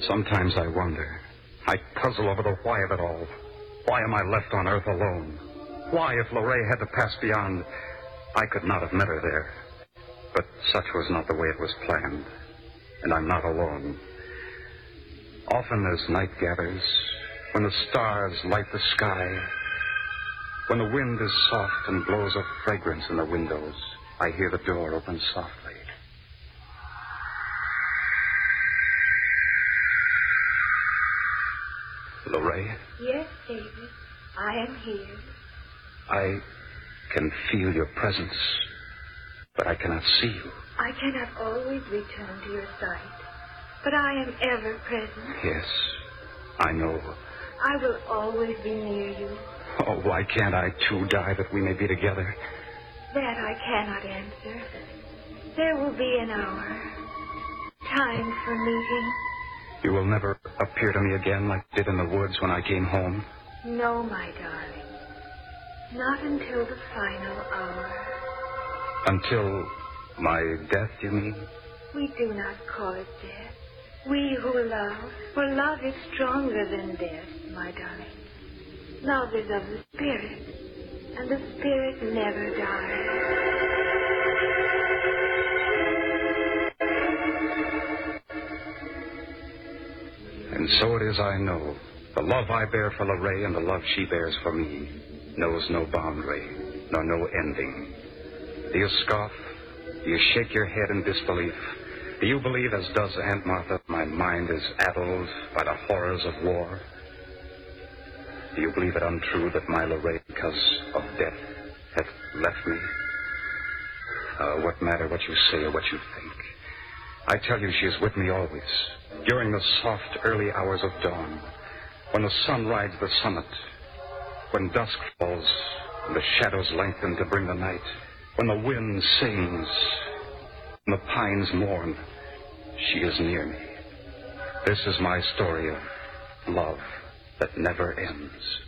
Sometimes I wonder. I puzzle over the why of it all. Why am I left on Earth alone? Why, if Lorraine had to pass beyond, I could not have met her there. But such was not the way it was planned. And I'm not alone. Often as night gathers, when the stars light the sky, when the wind is soft and blows a fragrance in the windows, I hear the door open softly. Lorraine? Yes, David. I am here. I can feel your presence, but I cannot see you. I cannot always return to your sight, but I am ever present. Yes, I know. I will always be near you. Oh, why can't I, too, die that we may be together? That I cannot answer. There will be an hour. Time for meeting. You will never appear to me again like you did in the woods when I came home? No, my darling. Not until the final hour. Until my death, you mean? We do not call it death. We who love, for love is stronger than death, my darling. Love is of the spirit, and the spirit never dies. And so it is I know. The love I bear for Lorraine and the love she bears for me knows no boundary, nor no ending. Do you scoff? Do you shake your head in disbelief? Do you believe, as does Aunt Martha, my mind is addled by the horrors of war? Do you believe it untrue that my Lorraine, because of death, hath left me? What matter what you say or what you think? I tell you she is with me always, during the soft early hours of dawn, when the sun rides the summit, when dusk falls and the shadows lengthen to bring the night, when the wind sings and the pines mourn, she is near me. This is my story of love that never ends.